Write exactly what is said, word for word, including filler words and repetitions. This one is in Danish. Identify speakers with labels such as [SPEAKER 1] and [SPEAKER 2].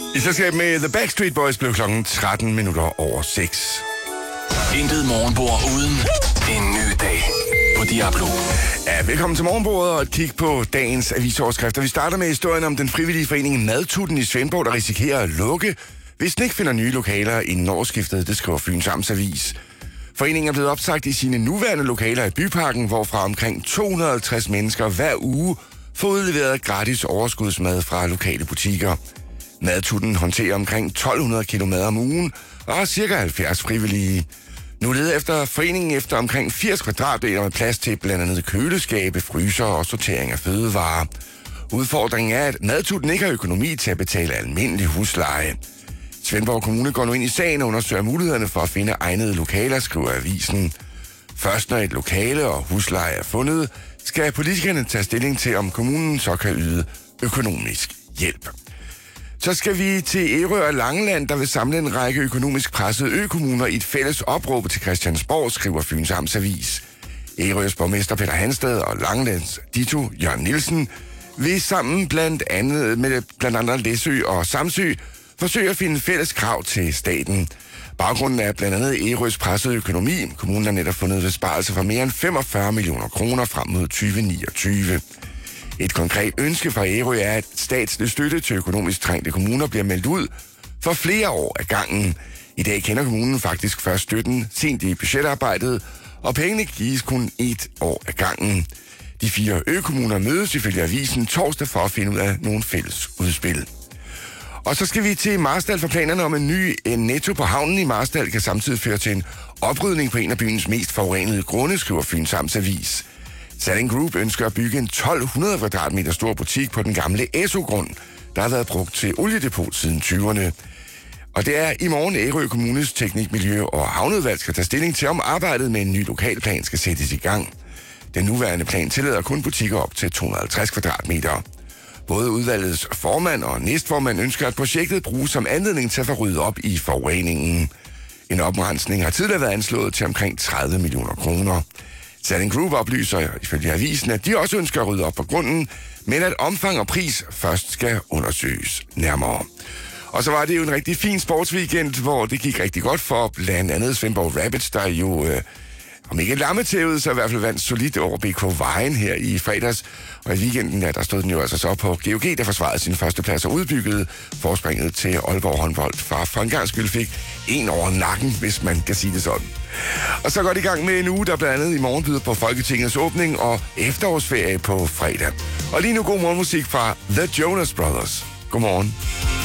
[SPEAKER 1] I selskab med The Backstreet Boys blev klokken tretten minutter over seks.
[SPEAKER 2] Intet morgenbord uden en ny dag på Diablo.
[SPEAKER 1] Ja, velkommen til morgenbordet og et kig på dagens avisoverskrifter. Vi starter med historien om den frivillige forening Madtutten i Svendborg, der risikerer at lukke, hvis den ikke finder nye lokaler inden årsskiftet. Det skriver Fyns Amtsavis. Foreningen er blevet opsagt i sine nuværende lokaler i Byparken, hvorfra omkring to hundrede og halvtreds mennesker hver uge får udleveret gratis overskudsmad fra lokale butikker. Madtutten håndterer omkring tolv hundrede kilo mad om ugen og har cirka halvfjerds frivillige. Nu leder efter foreningen efter omkring firs kvadratmeter med plads til blandt andet køleskabe, fryser og sortering af fødevarer. Udfordringen er, at Madtutten ikke har økonomi til at betale almindelig husleje. Svendborg Kommune går nu ind i sagen og undersøger mulighederne for at finde egnede lokaler, skriver avisen. Først når et lokale og husleje er fundet, skal politikerne tage stilling til, om kommunen så kan yde økonomisk hjælp. Så skal vi til Ærø og Langeland, der vil samle en række økonomisk pressede økommuner i et fælles opråb til Christiansborg, skriver Fyns Amtsavis. Ærøs borgmester Peter Hanstad og Langelands Dito Jørgen Nielsen vil sammen blandt andet med blandt andet Læsø og Samsø forsøge at finde fælles krav til staten. Baggrunden er blandt andet Ærøs pressede økonomi. Kommunen har netop fundet besparelser for mere end femogfyrre millioner kroner frem mod tyve niogtyve. Et konkret ønske fra Ærø er, at statslig støtte til økonomisk trængte kommuner bliver meldt ud for flere år af gangen. I dag kender kommunen faktisk først støtten sent i budgetarbejdet, og pengene gives kun et år af gangen. De fire økommuner mødes ifølge avisen torsdag for at finde ud af nogle fælles udspil. Og så skal vi til Marstal, for planerne om en ny en netto på havnen i Marstal kan samtidig føre til en oprydning på en af byens mest forurenede grunde, skriver Fyns Amtsavis. Salling Group ønsker at bygge en tolv hundrede kvadratmeter stor butik på den gamle E S O-grund, der har været brugt til oliedepot siden tyverne. Og det er i morgen Ærø Kommunes Teknik, Miljø og Havneudvalg skal tage stilling til, om arbejdet med en ny lokalplan skal sættes i gang. Den nuværende plan tillader kun butikker op til to hundrede og halvtreds kvadratmeter. Både udvalgets formand og næstformand ønsker, at projektet bruges som anledning til at få ryddet op i forureningen. En oprensning har tidligere været anslået til omkring tredive millioner kroner. Salling Group oplyser ifølge avisen, at de også ønsker at rydde op på grunden, men at omfang og pris først skal undersøges nærmere. Og så var det jo en rigtig fin sportsweekend, hvor det gik rigtig godt for blandt andet Svendborg Rapids, der jo, øh, om ikke lammetævet, så i hvert fald vandt solidt over B K Vejen her i fredags. Og i weekenden, ja, der stod den jo altså så på G O G, der forsvarede sin første plads og udbyggede forspringet til Aalborg håndbold, for for en gang skyld fik en over nakken, hvis man kan sige det sådan. Og så går det i gang med en uge, der blandt andet i morgen byder på Folketingets åbning og efterårsferie på fredag. Og lige nu god morgenmusik fra The Jonas Brothers. Godmorgen.